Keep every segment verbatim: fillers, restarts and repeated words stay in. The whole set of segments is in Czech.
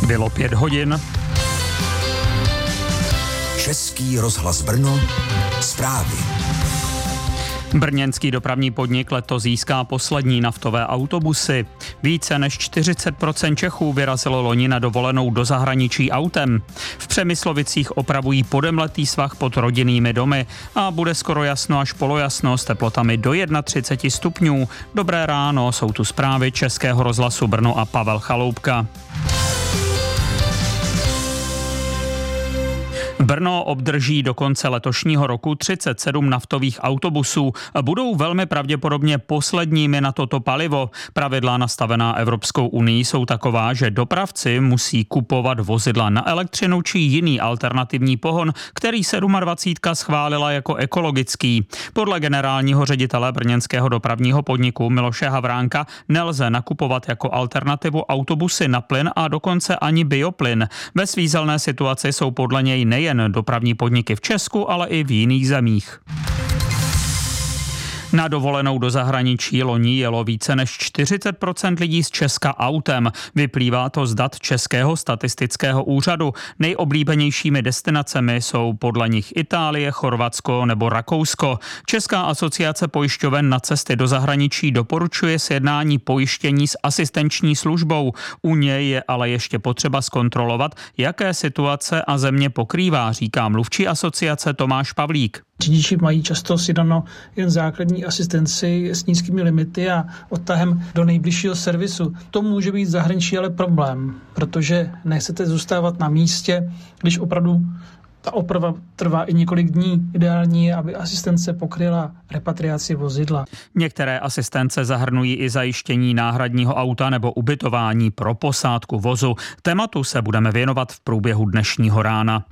Bylo pět hodin. Český rozhlas Brno, zprávy. Brněnský dopravní podnik letos získá poslední naftové autobusy. Více než čtyřicet procent Čechů vyrazilo loni na dovolenou do zahraničí autem. V Přemyslovicích opravují podemletý svah pod rodinnými domy a bude skoro jasno až polojasno s teplotami do třicet jedna stupňů. Dobré ráno, jsou tu zprávy Českého rozhlasu Brno a Pavel Chaloupka. Brno obdrží do konce letošního roku třicet sedm naftových autobusů. Budou velmi pravděpodobně posledními na toto palivo. Pravidla nastavená Evropskou unii jsou taková, že dopravci musí kupovat vozidla na elektřinu či jiný alternativní pohon, který dvacet sedm schválila jako ekologický. Podle generálního ředitele brněnského dopravního podniku Miloše Havránka nelze nakupovat jako alternativu autobusy na plyn a dokonce ani bioplyn. Ve svízelné situaci jsou podle něj nejen dopravní podniky v Česku, ale i v jiných zemích. Na dovolenou do zahraničí loni jelo více než čtyřicet procent lidí z Česka autem. Vyplývá to z dat Českého statistického úřadu. Nejoblíbenějšími destinacemi jsou podle nich Itálie, Chorvatsko nebo Rakousko. Česká asociace pojišťoven na cesty do zahraničí doporučuje sjednání pojištění s asistenční službou. U něj je ale ještě potřeba zkontrolovat, jaké situace a země pokrývá, říká mluvčí asociace Tomáš Pavlík. Řidiči mají často sjednáno jen základní asistenci s nízkými limity a odtahem do nejbližšího servisu. To může být v zahraničí ale problém, protože nechcete zůstávat na místě, když opravdu ta oprava trvá i několik dní. Ideální je, aby asistence pokryla repatriaci vozidla. Některé asistence zahrnují i zajištění náhradního auta nebo ubytování pro posádku vozu. Tématu se budeme věnovat v průběhu dnešního rána.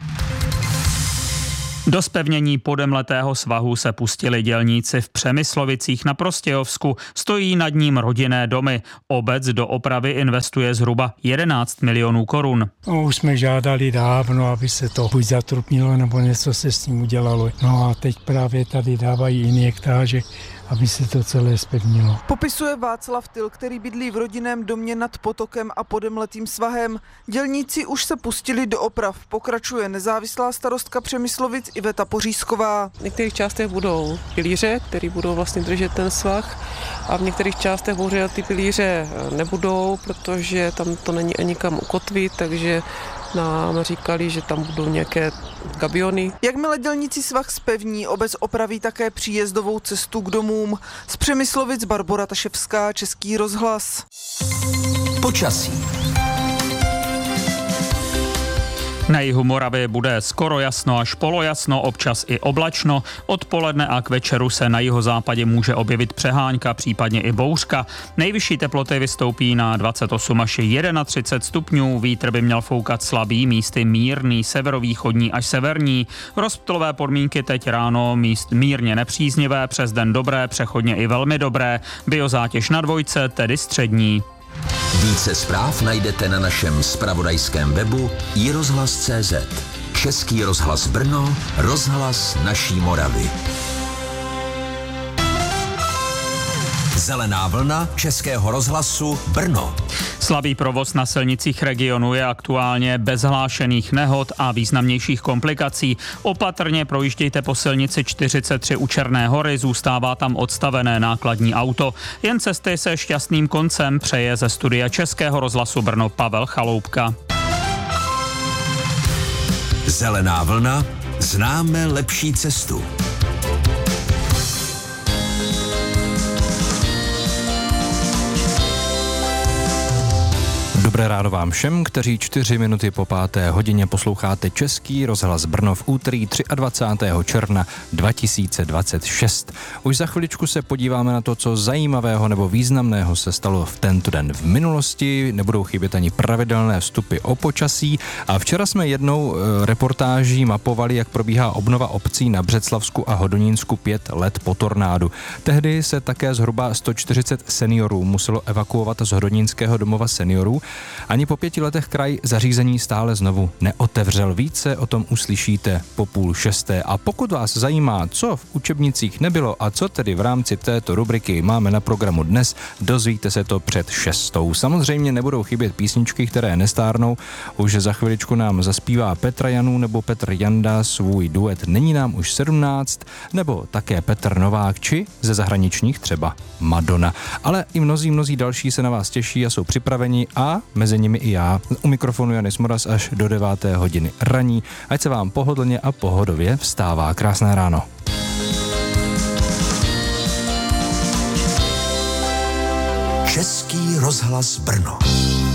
Do zpevnění podemletého svahu se pustili dělníci v Přemyslovicích na Prostějovsku. Stojí nad ním rodinné domy. Obec do opravy investuje zhruba jedenáct milionů korun. No, už jsme žádali dávno, aby se to buď zatrupnilo, nebo něco se s tím udělalo. No a teď právě tady dávají injektáže, aby se to celé zpevnilo. Popisuje Václav Tyl, který bydlí v rodinném domě nad potokem a podemletým svahem. Dělníci už se pustili do oprav, pokračuje nezávislá starostka Přemyslovic Iveta Pořízková. V některých částech budou pilíře, které budou vlastně držet ten svah, a v některých částech bohužel ty pilíře nebudou, protože tam to není ani kam ukotvit, takže nám říkali, že tam budou nějaké gabiony. Jakmile dělníci svah zpevní, obec opraví také příjezdovou cestu k domům. Z Přemyslovic Barbora Taševská, Český rozhlas. Počasí. Na jihu Moravy bude skoro jasno až polojasno, občas i oblačno. Odpoledne a k večeru se na jihozápadě může objevit přehánka, případně i bouřka. Nejvyšší teploty vystoupí na dvacet osm až třicet jedna stupňů. Vítr by měl foukat slabý, místy mírný, severovýchodní až severní. Rozptylové podmínky teď ráno míst mírně nepříznivé, přes den dobré, přechodně i velmi dobré. Biozátěž na dvojce, tedy střední. Více zpráv najdete na našem zpravodajském webu i rozhlas tečka cé zet. Český rozhlas Brno, rozhlas naší Moravy. Zelená vlna Českého rozhlasu Brno. Slabý provoz na silnicích regionu je aktuálně bez hlášených nehod a významnějších komplikací. Opatrně projíždějte po silnici čtyřicet tři u Černé Hory, zůstává tam odstavené nákladní auto. Jen cesty se šťastným koncem přeje ze studia Českého rozhlasu Brno Pavel Chaloupka. Zelená vlna, známe lepší cestu. Dobré ráno vám všem, kteří čtyři minuty po páté hodině posloucháte Český rozhlas Brno v úterý dvacátého třetího června dva tisíce dvacet šest. Už za chviličku se podíváme na to, co zajímavého nebo významného se stalo v tento den v minulosti. Nebudou chybět ani pravidelné vstupy o počasí. A včera jsme jednou e, reportáží mapovali, jak probíhá obnova obcí na Břeclavsku a Hodonínsku pět let po tornádu. Tehdy se také zhruba sto čtyřicet seniorů muselo evakuovat z Hodonínského domova seniorů Ani po pěti letech kraj zařízení stále znovu neotevřel. Více o tom uslyšíte po půl šesté. A pokud vás zajímá, co v učebnicích nebylo a co tedy v rámci této rubriky máme na programu dnes, dozvíte se to před šestou. Samozřejmě nebudou chybět písničky, které nestárnou. Už za chviličku nám zaspívá Petra Janů nebo Petr Janda svůj duet Není nám už sedmnáct, nebo také Petr Novák, či ze zahraničních třeba Madonna. Ale i mnozí, mnozí další se na vás těší a jsou připraveni a mezi nimi i já. U mikrofonu Janis Moras až do deváté hodiny raní. Ať se vám pohodlně a pohodově vstává. Krásné ráno. Český rozhlas Brno.